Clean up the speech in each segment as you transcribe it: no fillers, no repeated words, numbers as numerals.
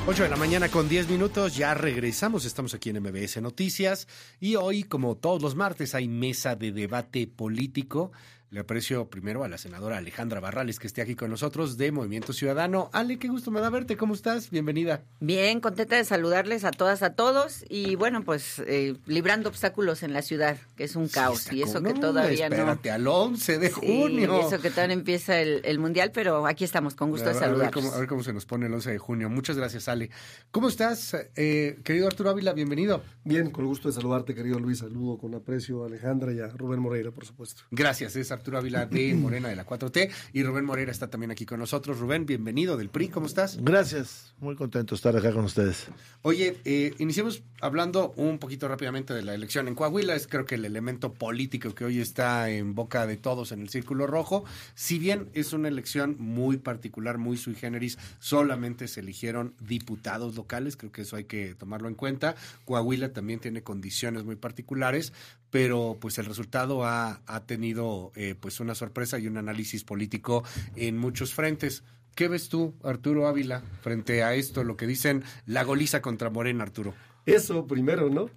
8 de la mañana con 10 minutos, ya regresamos, estamos aquí en MBS Noticias y hoy, como todos los martes, hay mesa de debate político. Le aprecio primero a la senadora Alejandra Barrales que esté aquí con nosotros de Movimiento Ciudadano. Ale, qué gusto me da verte, ¿cómo estás? Bienvenida. Bien, contenta de saludarles a todas, a todos y bueno, pues librando obstáculos en la ciudad, que es un caos y eso que todavía espérate, al 11 de junio. Y eso que todavía empieza el Mundial, pero aquí estamos, con gusto de saludarlos. A ver cómo se nos pone el 11 de junio. Muchas gracias, Ale. ¿Cómo estás, querido Arturo Ávila? Bienvenido. Bien, con el gusto de saludarte, querido Luis. Saludo con aprecio a Alejandra y a Rubén Moreira, por supuesto. Gracias, es Arturo Ávila de Morena de la 4T y Rubén Moreira está también aquí con nosotros. Rubén, bienvenido del PRI, ¿cómo estás? Gracias, muy contento de estar acá con ustedes. Oye, iniciemos hablando un poquito rápidamente de la elección en Coahuila. Es creo que el elemento político que hoy está en boca de todos en el Círculo Rojo. Si bien es una elección muy particular, muy sui generis, solamente se eligieron diputados locales, creo que eso hay que tomarlo en cuenta. Coahuila también tiene condiciones muy particulares, pero pues el resultado ha tenido pues una sorpresa y un análisis político en muchos frentes. ¿Qué ves tú, Arturo Ávila, frente a esto, lo que dicen la goliza contra Morena, Arturo? Eso primero, ¿no?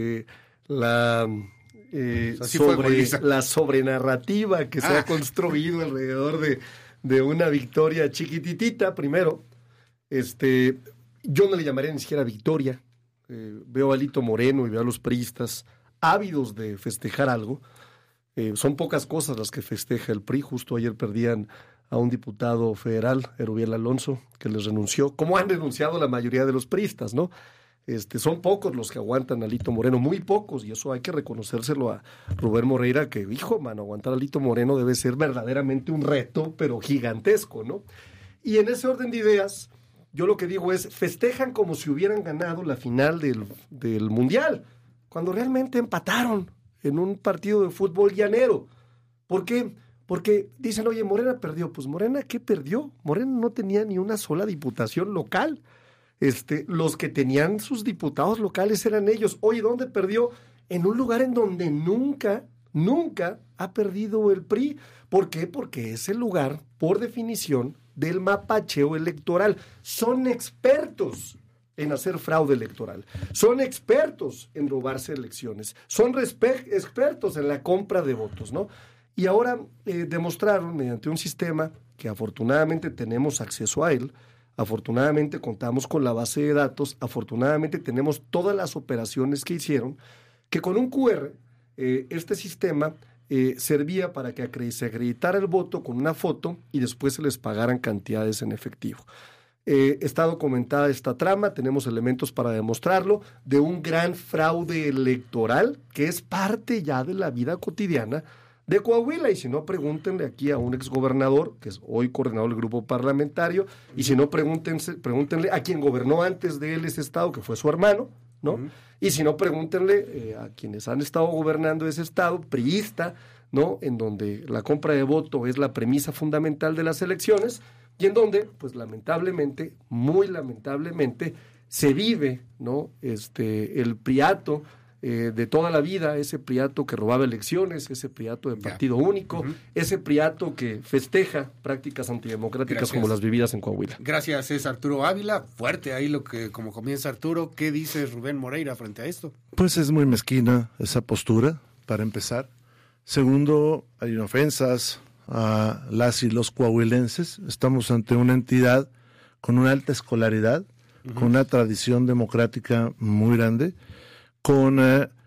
La sobrenarrativa que se ha construido alrededor de una victoria chiquititita, primero. Yo no le llamaría ni siquiera victoria. Veo a Alito Moreno y veo a los priistas ávidos de festejar algo. Son pocas cosas las que festeja el PRI. Justo ayer perdían a un diputado federal, Erubiel Alonso, que les renunció, como han renunciado la mayoría de los priistas, ¿no? Son pocos los que aguantan a Alito Moreno, muy pocos, y eso hay que reconocérselo a Rubén Moreira, que, aguantar a Alito Moreno debe ser verdaderamente un reto, pero gigantesco, ¿no? Y en ese orden de ideas, yo lo que digo es, festejan como si hubieran ganado la final del Mundial, cuando realmente empataron en un partido de fútbol llanero. ¿Por qué? Porque dicen, oye, Morena perdió. Pues Morena, ¿qué perdió? Morena no tenía ni una sola diputación local. Los que tenían sus diputados locales eran ellos. Oye, ¿dónde perdió? En un lugar en donde nunca ha perdido el PRI. ¿Por qué? Porque es el lugar, por definición, del mapacheo electoral. Son expertos en hacer fraude electoral. Son expertos en robarse elecciones. Son expertos en la compra de votos, ¿no? Y ahora demostraron mediante un sistema que afortunadamente tenemos acceso a él, afortunadamente contamos con la base de datos, afortunadamente tenemos todas las operaciones que hicieron, que con un QR este sistema servía para que se acreditara el voto con una foto y después se les pagaran cantidades en efectivo. Está documentada esta trama, tenemos elementos para demostrarlo, de un gran fraude electoral que es parte ya de la vida cotidiana de Coahuila, y si no, pregúntenle aquí a un exgobernador, que es hoy coordinador del grupo parlamentario, y si no, pregúntenle a quien gobernó antes de él ese estado, que fue su hermano, ¿no? Uh-huh. Y si no, pregúntenle a quienes han estado gobernando ese estado, priista, ¿no? En donde la compra de voto es la premisa fundamental de las elecciones, y en donde, pues lamentablemente, muy lamentablemente, se vive, ¿no? El priato de toda la vida, ese priato que robaba elecciones, ese priato de partido único, ese priato que festeja prácticas antidemocráticas como las vividas en Coahuila. Gracias, es Arturo Ávila. Fuerte ahí como comienza Arturo. ¿Qué dice Rubén Moreira frente a esto? Pues es muy mezquina esa postura, para empezar. Segundo, hay ofensas a las y los coahuilenses. Estamos ante una entidad con una alta escolaridad, con una tradición democrática muy grande, con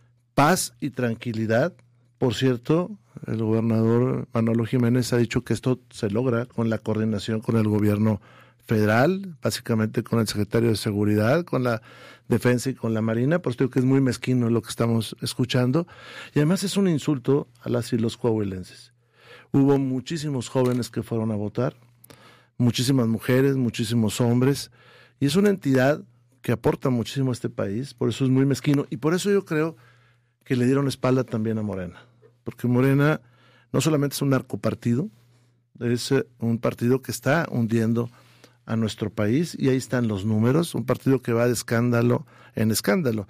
paz y tranquilidad. Por cierto, el gobernador Manolo Jiménez ha dicho que esto se logra con la coordinación con el gobierno federal, básicamente con el secretario de Seguridad, con la Defensa y con la Marina. Por eso digo que es muy mezquino lo que estamos escuchando, y además es un insulto a las y los coahuilenses. Hubo muchísimos jóvenes que fueron a votar, muchísimas mujeres, muchísimos hombres, y es una entidad que aporta muchísimo a este país, por eso es muy mezquino, y por eso yo creo que le dieron espalda también a Morena, porque Morena no solamente es un narcopartido, es un partido que está hundiendo a nuestro país, y ahí están los números, un partido que va de escándalo en escándalo.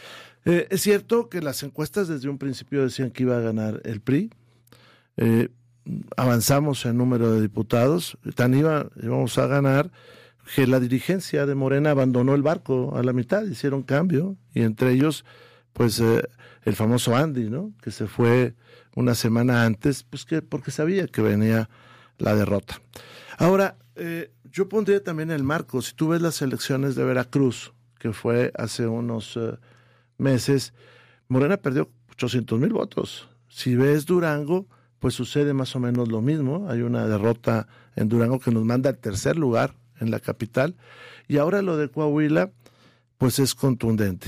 Es cierto que las encuestas desde un principio decían que iba a ganar el PRI, avanzamos en número de diputados, íbamos a ganar que la dirigencia de Morena abandonó el barco a la mitad, hicieron cambio, y entre ellos, pues, el famoso Andy, ¿no? Que se fue una semana antes, pues porque sabía que venía la derrota. Ahora, yo pondría también el marco, si tú ves las elecciones de Veracruz, que fue hace unos meses, Morena perdió 800,000 votos. Si ves Durango, pues sucede más o menos lo mismo. Hay una derrota en Durango que nos manda al tercer lugar en la capital. Y ahora lo de Coahuila, pues es contundente.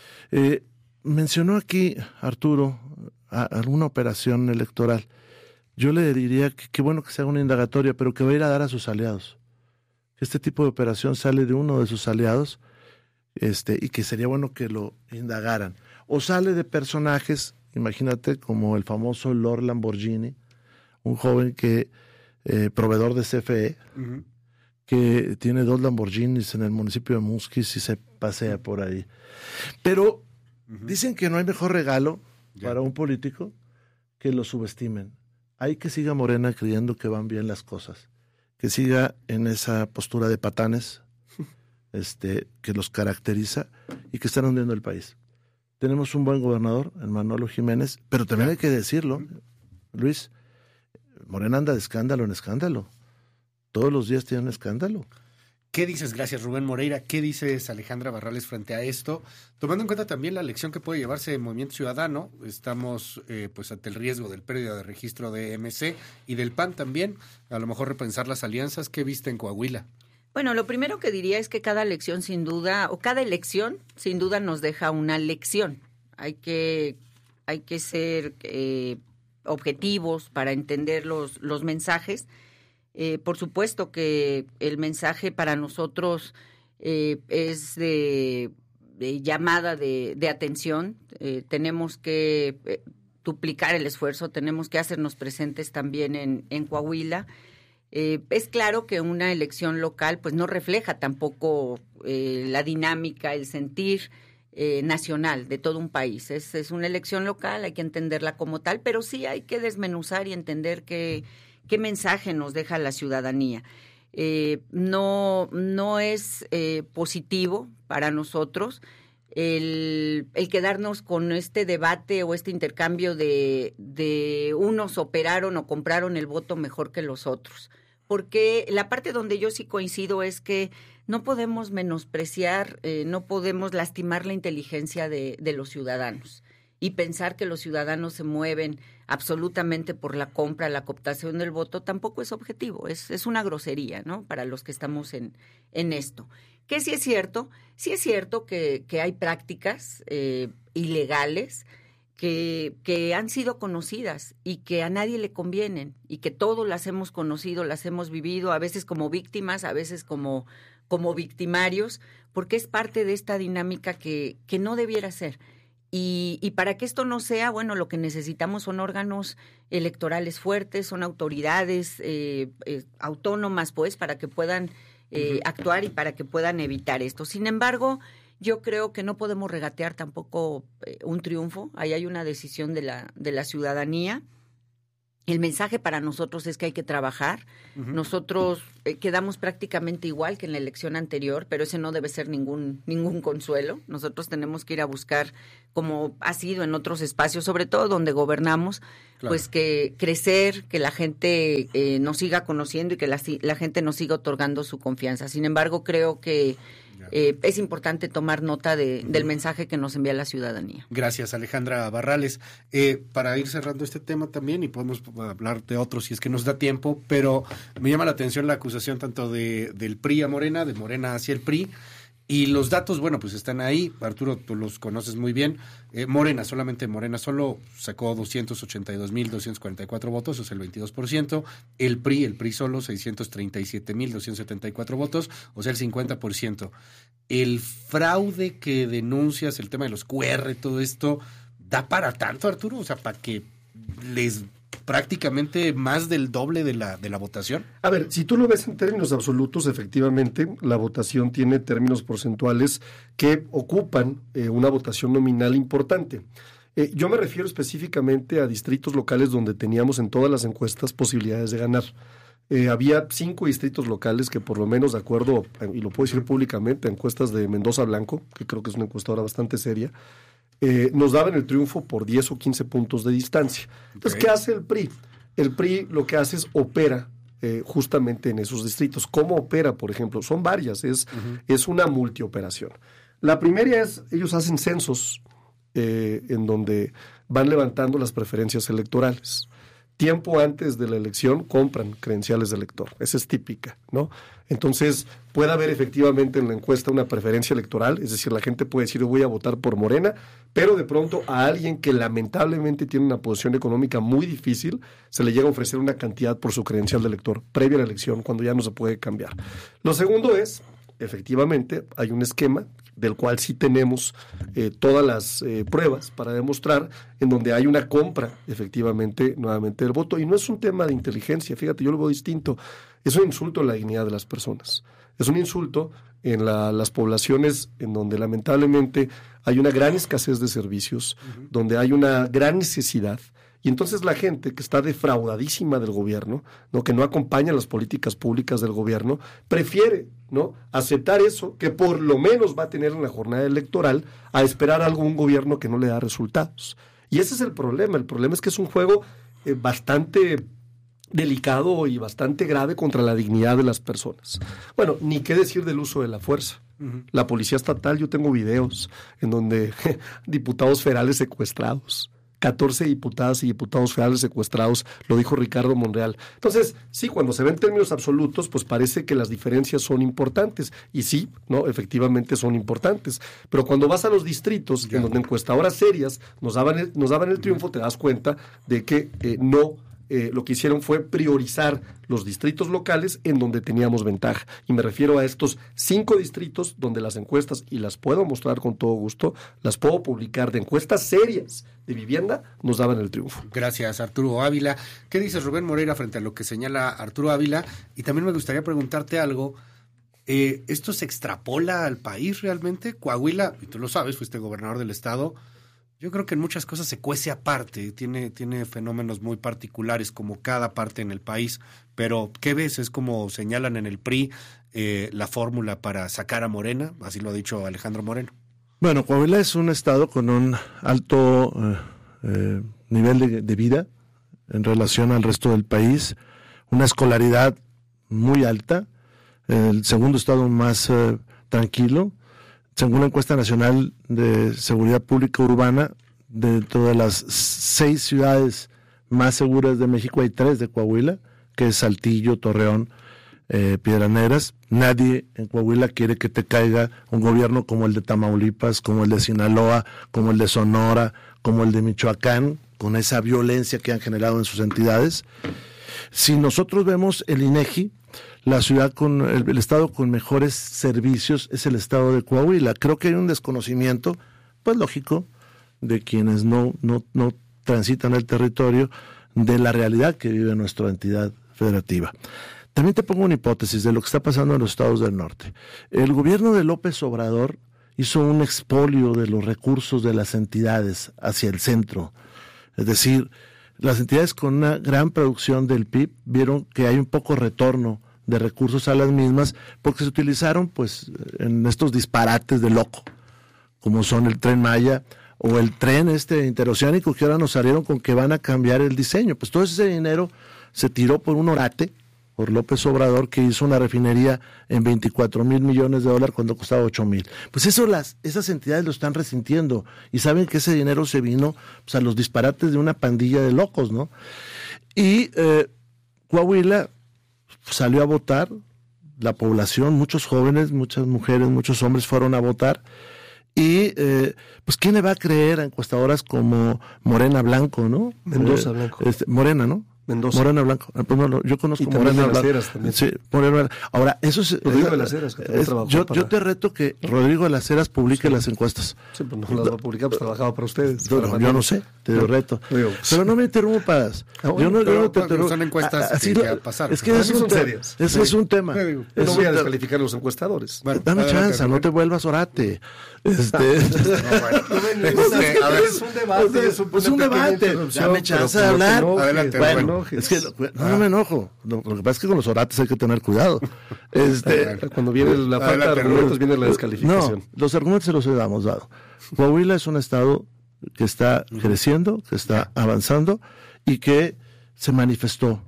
Mencionó aquí, Arturo, alguna operación electoral. Yo le diría que qué bueno que se haga una indagatoria, pero que va a ir a dar a sus aliados. Que este tipo de operación sale de uno de sus aliados, y que sería bueno que lo indagaran. O sale de personajes, imagínate, como el famoso Lord Lamborghini, un joven que proveedor de CFE, uh-huh, que tiene 2 Lamborghinis en el municipio de Musquis y se pasea por ahí. Pero uh-huh, dicen que no hay mejor regalo para un político que lo subestimen. Hay que siga Morena creyendo que van bien las cosas, que siga en esa postura de patanes que los caracteriza y que están hundiendo el país. Tenemos un buen gobernador, el Manolo Jiménez, pero también hay que decirlo, Luis, Morena anda de escándalo en escándalo. Todos los días tiene un escándalo. ¿Qué dices? Gracias, Rubén Moreira. ¿Qué dices, Alejandra Barrales, frente a esto? Tomando en cuenta también la elección que puede llevarse el Movimiento Ciudadano, estamos pues ante el riesgo del pérdida de registro de MC y del PAN también, a lo mejor repensar las alianzas. ¿Qué viste en Coahuila? Bueno, lo primero que diría es que cada elección sin duda nos deja una lección. Hay que ser objetivos para entender los mensajes. Por supuesto que el mensaje para nosotros es de llamada de atención. Tenemos que duplicar el esfuerzo, tenemos que hacernos presentes también en Coahuila. Es claro que una elección local pues no refleja tampoco la dinámica, el sentir nacional de todo un país. Es una elección local, hay que entenderla como tal, pero sí hay que desmenuzar y entender qué mensaje nos deja la ciudadanía. No es positivo para nosotros el quedarnos con este debate o este intercambio de unos operaron o compraron el voto mejor que los otros. Porque la parte donde yo sí coincido es que no podemos menospreciar, no podemos lastimar la inteligencia de los ciudadanos y pensar que los ciudadanos se mueven absolutamente por la compra, la cooptación del voto, tampoco es objetivo, es una grosería, ¿no? Para los que estamos en esto. Que sí es cierto que hay prácticas ilegales que han sido conocidas y que a nadie le convienen y que todos las hemos conocido, las hemos vivido, a veces como víctimas, a veces como victimarios, porque es parte de esta dinámica que no debiera ser. Y para que esto no sea, bueno, lo que necesitamos son órganos electorales fuertes, son autoridades autónomas, pues, para que puedan actuar y para que puedan evitar esto. Sin embargo, yo creo que no podemos regatear tampoco un triunfo. Ahí hay una decisión de la ciudadanía. El mensaje para nosotros es que hay que trabajar. Uh-huh. Nosotros quedamos prácticamente igual que en la elección anterior, pero ese no debe ser ningún consuelo. Nosotros tenemos que ir a buscar, como ha sido en otros espacios, sobre todo donde gobernamos, claro, pues que crecer, que la gente nos siga conociendo y que la gente nos siga otorgando su confianza. Sin embargo, creo que es importante tomar nota del mensaje que nos envía la ciudadanía. Gracias, Alejandra Barrales. Para ir cerrando este tema también, y podemos hablar de otros si es que nos da tiempo, pero me llama la atención la acusación tanto del PRI a Morena, de Morena hacia el PRI, y los datos, bueno, pues están ahí. Arturo, tú los conoces muy bien. Solamente Morena solo sacó 282,244 votos, o sea, el 22%. El PRI solo 637,274 votos, o sea, el 50%. El fraude que denuncias, el tema de los QR, todo esto, ¿da para tanto, Arturo? O sea, para que les prácticamente más del doble de la votación. A ver, si tú lo ves en términos absolutos, efectivamente, la votación tiene términos porcentuales que ocupan una votación nominal importante. Yo me refiero específicamente a distritos locales donde teníamos en todas las encuestas posibilidades de ganar. había 5 distritos locales que por lo menos de acuerdo, y lo puedo decir públicamente, encuestas de Mendoza Blanco, que creo que es una encuestadora bastante seria, nos daban el triunfo por 10 o 15 puntos de distancia. Entonces, ¿qué hace el PRI? El PRI lo que hace es opera justamente en esos distritos. ¿Cómo opera, por ejemplo? Son varias, es una multioperación. La primera es, ellos hacen censos en donde van levantando las preferencias electorales. Tiempo antes de la elección compran credenciales de elector. Esa es típica, ¿no? Entonces, puede haber efectivamente en la encuesta una preferencia electoral, es decir, la gente puede decir, voy a votar por Morena, pero de pronto a alguien que lamentablemente tiene una posición económica muy difícil, se le llega a ofrecer una cantidad por su credencial de elector, previa a la elección, cuando ya no se puede cambiar. Lo segundo es, efectivamente, hay un esquema del cual sí tenemos todas las pruebas para demostrar en donde hay una compra, efectivamente, nuevamente del voto. Y no es un tema de inteligencia, fíjate, yo lo veo distinto. Es un insulto a la dignidad de las personas. Es un insulto en las poblaciones en donde lamentablemente hay una gran escasez de servicios, donde hay una gran necesidad. Y entonces la gente que está defraudadísima del gobierno, ¿no? Que no acompaña las políticas públicas del gobierno, prefiere, ¿no?, aceptar eso que por lo menos va a tener en la jornada electoral a esperar algún gobierno que no le da resultados. Y ese es el problema. El problema es que es un juego bastante delicado y bastante grave contra la dignidad de las personas. Bueno, ni qué decir del uso de la fuerza. La policía estatal, yo tengo videos en donde diputados federales secuestrados, 14 diputadas y diputados federales secuestrados, lo dijo Ricardo Monreal. Entonces, sí, cuando se ven en términos absolutos, pues parece que las diferencias son importantes, y sí, ¿no?, efectivamente son importantes, pero cuando vas a los distritos, en donde encuestadoras serias nos daban el triunfo, te das cuenta de que lo que hicieron fue priorizar los distritos locales en donde teníamos ventaja. Y me refiero a estos 5 distritos donde las encuestas, y las puedo mostrar con todo gusto, las puedo publicar, de encuestas serias de vivienda, nos daban el triunfo. Gracias, Arturo Ávila. ¿Qué dices, Rubén Moreira, frente a lo que señala Arturo Ávila? Y también me gustaría preguntarte algo. ¿Esto se extrapola al país realmente? Coahuila, y tú lo sabes, fuiste gobernador del estado. Yo creo que en muchas cosas se cuece aparte, tiene fenómenos muy particulares como cada parte en el país, pero ¿qué ves? Es como señalan en el PRI la fórmula para sacar a Morena, así lo ha dicho Alejandro Moreno. Bueno, Coahuila es un estado con un alto nivel de vida en relación al resto del país, una escolaridad muy alta, el segundo estado más tranquilo. Según la encuesta nacional de seguridad pública urbana, de todas las 6 ciudades más seguras de México, hay 3 de Coahuila, que es Saltillo, Torreón, Piedras Negras. Nadie en Coahuila quiere que te caiga un gobierno como el de Tamaulipas, como el de Sinaloa, como el de Sonora, como el de Michoacán, con esa violencia que han generado en sus entidades. Si nosotros vemos el INEGI, la ciudad el estado con mejores servicios es el estado de Coahuila. Creo que hay un desconocimiento, pues lógico, de quienes no transitan el territorio, de la realidad que vive nuestra entidad federativa. También te pongo una hipótesis de lo que está pasando en los estados del norte. El gobierno de López Obrador hizo un expolio de los recursos de las entidades hacia el centro. Es decir, las entidades con una gran producción del PIB vieron que hay un poco retorno de recursos a las mismas porque se utilizaron pues en estos disparates de loco, como son el Tren Maya o el tren interoceánico, que ahora nos salieron con que van a cambiar el diseño. Pues todo ese dinero se tiró por un orate, por López Obrador, que hizo una refinería en $24,000 millones cuando costaba $8,000. Pues esas entidades lo están resintiendo y saben que ese dinero se vino pues, a los disparates de una pandilla de locos, ¿no? Y Coahuila salió a votar, la población, muchos jóvenes, muchas mujeres, muchos hombres fueron a votar. Y, pues, ¿quién le va a creer a encuestadoras como Morena Blanco, ¿no? Mendoza Blanco. Morena, ¿no? Mendoza. Morena Blanco. Pues no, yo conozco Morena Blanco. Heras también. Sí, Morena. Ahora, eso es... Rodrigo de las Heras, que también trabajó yo te reto que Rodrigo de las Heras publique las encuestas. Sí, pues no las va a publicar, pues trabajaba para ustedes. Yo no sé, te reto. Pero no me interrumpas. Yo no te interrumpo. Son encuestas así que pasaron. Es que son serias. Ese es un tema. No voy a descalificar a los encuestadores. Bueno, dame chance, no te vuelvas orate. Es un debate. Es un debate. Dame chance de hablar. Adelante. Bueno, enojes. Es que no me enojo. Lo que pasa es que con los orates hay que tener cuidado. Cuando viene la falta de argumentos, viene la descalificación. No, los argumentos se los hemos dado. Coahuila es un estado que está creciendo, que está avanzando y que se manifestó.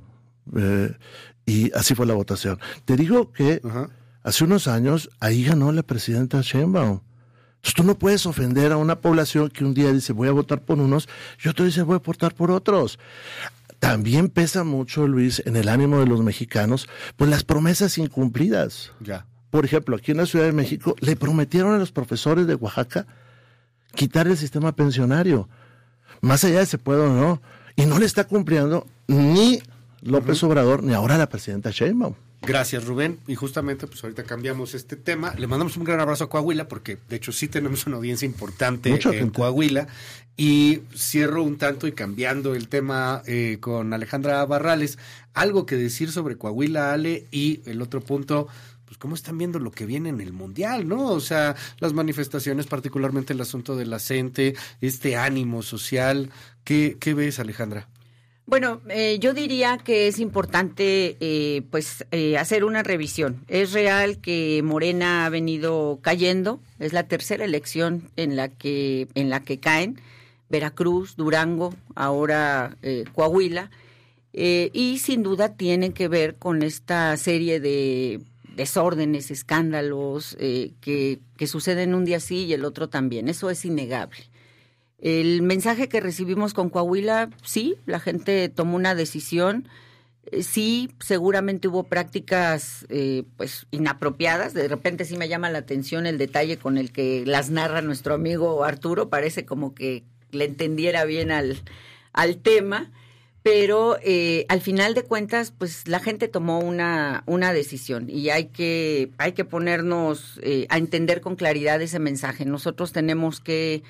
Y así fue la votación. Te digo que hace unos años ahí ganó la presidenta Sheinbaum. Entonces tú no puedes ofender a una población que un día dice voy a votar por unos y otro dice voy a votar por otros. También pesa mucho, Luis, en el ánimo de los mexicanos, pues las promesas incumplidas. Ya. Por ejemplo, aquí en la Ciudad de México le prometieron a los profesores de Oaxaca quitar el sistema pensionario, más allá de se puede o no, y no le está cumpliendo ni López Obrador ni ahora la presidenta Sheinbaum. Gracias, Rubén. Y justamente, pues ahorita cambiamos este tema. Le mandamos un gran abrazo a Coahuila, porque de hecho sí tenemos una audiencia importante en Coahuila. Y cierro un tanto y cambiando el tema con Alejandra Barrales. Algo que decir sobre Coahuila, Ale, y el otro punto, pues cómo están viendo lo que viene en el Mundial, ¿no? O sea, las manifestaciones, particularmente el asunto de la gente, este ánimo social. ¿Qué ves, Alejandra? Bueno, yo diría que es importante hacer una revisión. Es real que Morena ha venido cayendo, es la tercera elección en la que caen, Veracruz, Durango, ahora Coahuila, y sin duda tienen que ver con esta serie de desórdenes, escándalos que suceden un día sí y el otro también. Eso es innegable. El mensaje que recibimos con Coahuila, sí, la gente tomó una decisión, sí, seguramente hubo prácticas inapropiadas, de repente sí me llama la atención el detalle con el que las narra nuestro amigo Arturo, parece como que le entendiera bien al tema, pero al final de cuentas, pues la gente tomó una decisión y hay que ponernos a entender con claridad ese mensaje. Nosotros tenemos que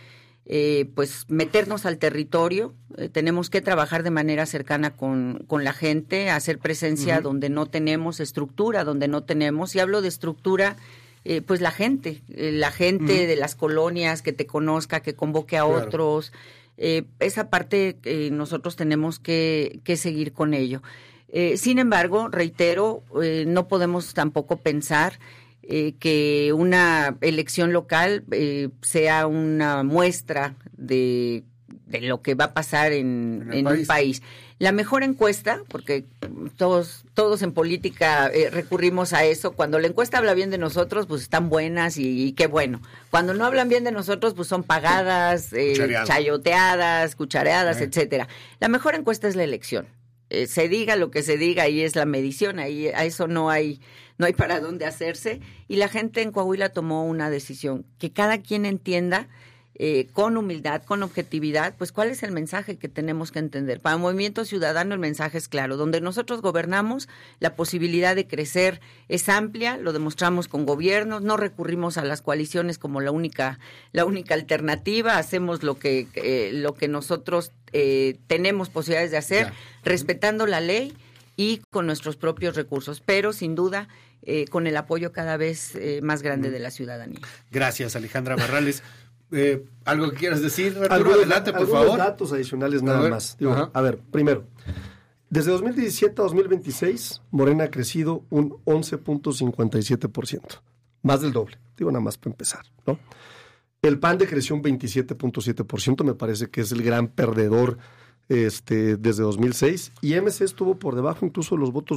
meternos al territorio, tenemos que trabajar de manera cercana con la gente, hacer presencia donde no tenemos, estructura donde no tenemos, y hablo de estructura, pues la gente de las colonias, que te conozca, que convoque a otros, esa parte nosotros tenemos que seguir con ello. Sin embargo, reitero, no podemos tampoco pensar que una elección local sea una muestra de lo que va a pasar en un país. La mejor encuesta, porque todos en política recurrimos a eso, cuando la encuesta habla bien de nosotros, pues están buenas y qué bueno. Cuando no hablan bien de nosotros, pues son pagadas, chayoteadas, cuchareadas, etcétera. La mejor encuesta es la elección. Se diga lo que se diga, ahí es la medición, ahí a eso no hay para dónde hacerse, y la gente en Coahuila tomó una decisión, que cada quien entienda con humildad, con objetividad, pues cuál es el mensaje que tenemos que entender. Para el Movimiento Ciudadano el mensaje es claro, donde nosotros gobernamos, la posibilidad de crecer es amplia, lo demostramos con gobiernos, no recurrimos a las coaliciones como la única alternativa, hacemos lo que nosotros tenemos posibilidades de hacer, respetando la ley y con nuestros propios recursos, pero sin duda con el apoyo cada vez más grande de la ciudadanía. Gracias, Alejandra Barrales. ¿Algo que quieras decir, Arturo? Adelante, por favor. Datos adicionales nada más. A ver, primero, desde 2017 a 2026, Morena ha crecido un 11.57%, más del doble, nada más para empezar, ¿no? El PAN decreció un 27.7%, me parece que es el gran perdedor desde 2006, y MC estuvo por debajo incluso de los votos